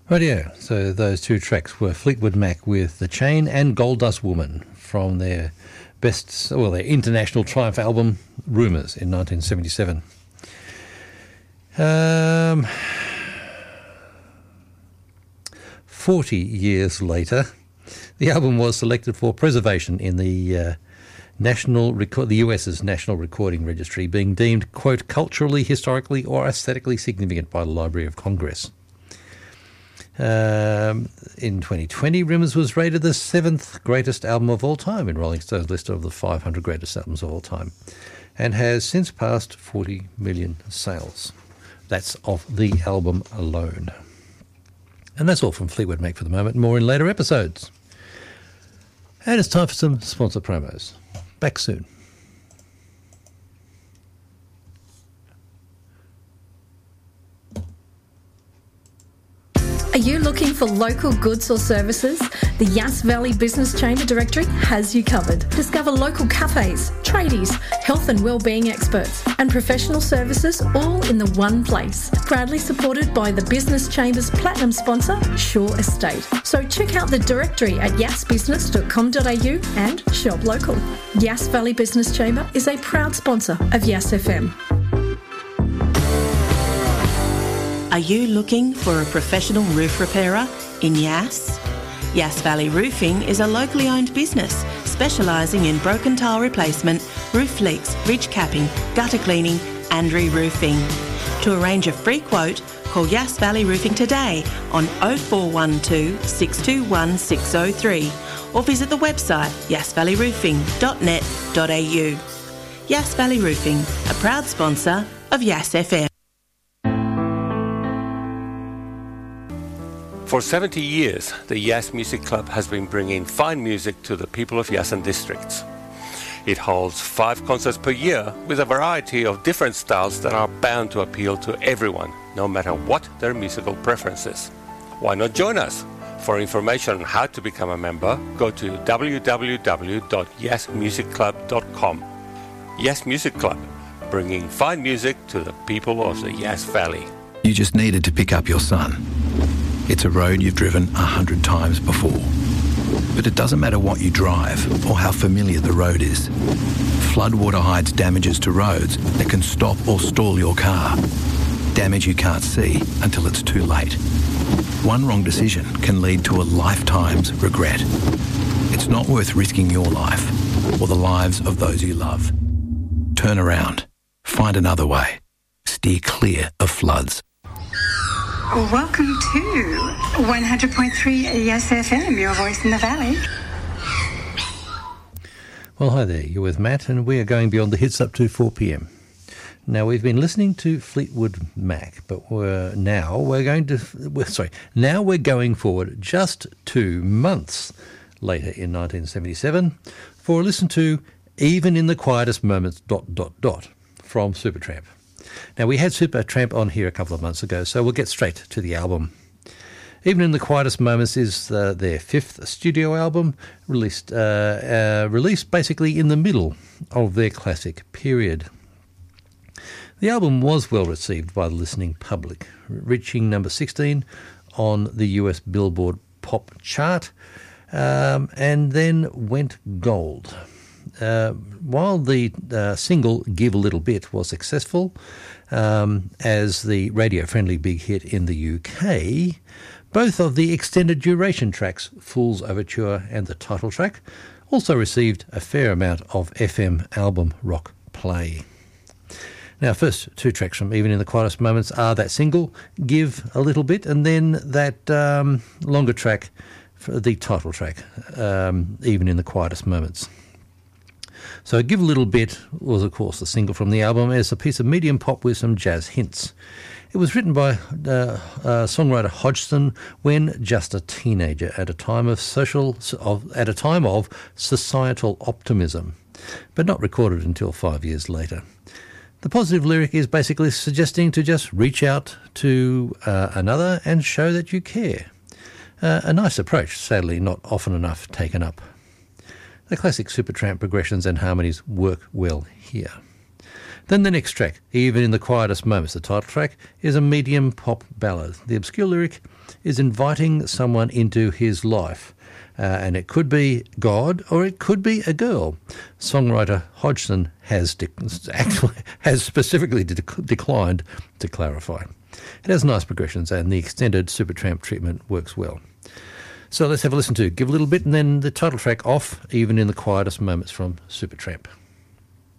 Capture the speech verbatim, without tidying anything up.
Right, yeah. So those two tracks were Fleetwood Mac with The Chain and Gold Dust Woman from their best, well, their international triumph album, Rumours, in nineteen seventy-seven. Um, Forty years later, the album was selected for preservation in the uh, National Record, the US's National Recording Registry, being deemed, quote, culturally, historically, or aesthetically significant by the Library of Congress. Um, in twenty twenty, Rumours was rated the seventh greatest album of all time in Rolling Stone's list of the five hundred greatest albums of all time, and has since passed forty million sales. That's of the album alone. And that's all from Fleetwood Mac for the moment. More in later episodes. And it's time for some sponsor promos. Back soon. Are you looking for local goods or services? The Yass Valley Business Chamber Directory has you covered. Discover local cafes, tradies, health and wellbeing experts, and professional services all in the one place. Proudly supported by the Business Chamber's platinum sponsor, Shore Estate. So check out the directory at yass business dot com dot a u and shop local. Yass Valley Business Chamber is a proud sponsor of Yass F M. Are you looking for a professional roof repairer in Yass? Yass Valley Roofing is a locally owned business specialising in broken tile replacement, roof leaks, ridge capping, gutter cleaning and re-roofing. To arrange a free quote, call Yass Valley Roofing today on oh four one two, six two one, six oh three or visit the website yass valley roofing dot net dot a u. Yass Valley Roofing, a proud sponsor of Yass F M. For seventy years, the Yass Music Club has been bringing fine music to the people of Yass and districts. It holds five concerts per year with a variety of different styles that are bound to appeal to everyone, no matter what their musical preferences. Why not join us? For information on how to become a member, go to w w w dot yass music club dot com. Yass Music Club, bringing fine music to the people of the Yass Valley. You just needed to pick up your son. It's a road you've driven a hundred times before. But it doesn't matter what you drive or how familiar the road is. Floodwater hides damages to roads that can stop or stall your car. Damage you can't see until it's too late. One wrong decision can lead to a lifetime's regret. It's not worth risking your life or the lives of those you love. Turn around. Find another way. Steer clear of floods. Welcome to one hundred point three Yass F M, your voice in the valley. Well, hi there. You're with Matt, and we are going beyond the hits up to four p m. Now, we've been listening to Fleetwood Mac, but we're now we're going to we're, sorry now we're going forward just two months later in nineteen seventy-seven for a listen to Even in the Quietest Moments dot dot dot from Supertramp. Now, we had Supertramp on here a couple of months ago, so we'll get straight to the album. Even in the Quietest Moments is uh, their fifth studio album, released uh, uh, released basically in the middle of their classic period. The album was well received by the listening public, reaching number sixteen on the U S Billboard Pop chart, um, and then went gold. Uh, while the uh, single Give a Little Bit was successful um, as the radio-friendly big hit in the U K, both of the extended duration tracks, Fool's Overture and the title track, also received a fair amount of F M album rock play. Now, first two tracks from Even in the Quietest Moments are that single, Give a Little Bit, and then that um, longer track, for the title track, um, Even in the Quietest Moments. So Give a Little Bit was, of course, the single from the album as a piece of medium pop with some jazz hints. It was written by uh, uh, songwriter Hodgson when just a teenager at a time of social of, at a time of societal optimism, but not recorded until five years later. The positive lyric is basically suggesting to just reach out to uh, another and show that you care. Uh, a nice approach, sadly not often enough taken up. The classic Supertramp progressions and harmonies work well here. Then the next track, Even in the Quietest Moments, the title track, is a medium pop ballad. The obscure lyric is inviting someone into his life. Uh, and it could be God or it could be a girl. Songwriter Hodgson has de- actually has specifically de- declined to clarify. It has nice progressions and the extended Supertramp treatment works well. So let's have a listen to Give a Little Bit and then the title track Off, Even in the Quietest Moments from Supertramp.